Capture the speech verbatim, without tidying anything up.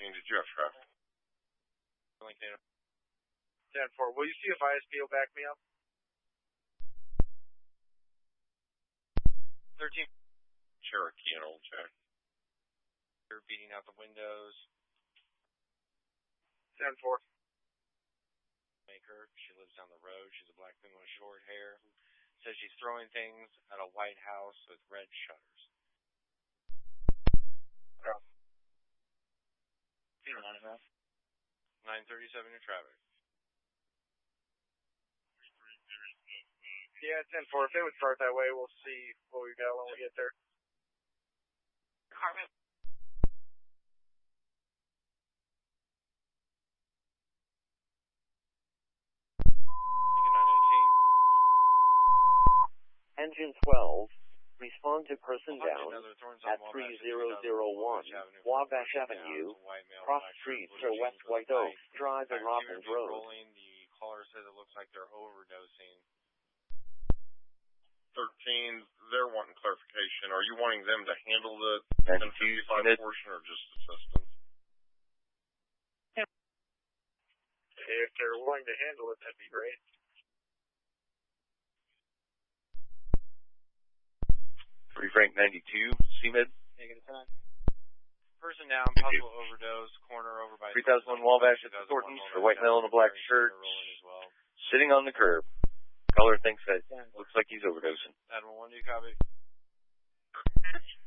thirteen, did you have traffic? ten four, will you see if I S P will back me up? thirteen. Cherokee and Old Jack. They're beating out the windows. ten four. Maker, she lives down the road. She's a black woman with short hair. Says she's throwing things at a white house with red shutters. Oh. nine thirty-seven in traffic. Yeah, ten four. If they would start that way, we'll see what we got when we get there. Carmen. Engine twelve, respond to person down at three thousand one Wabash Avenue, cross street to West White Oak Drive and Robbins Road. The caller says it looks like they're overdosing. thirteen, they're wanting clarification. Are you wanting them to handle the ten fifty-five portion or just assistance? If they're willing to handle it, that'd be great. Free Frank ninety-two, C M I D. Negative ten. Person down, possible overdose, corner over by... three thousand one Wabash at the Thorntons, the white male in a black shirt, well. sitting on the curb. Caller thinks that looks like he's overdosing. Admiral one, do you copy?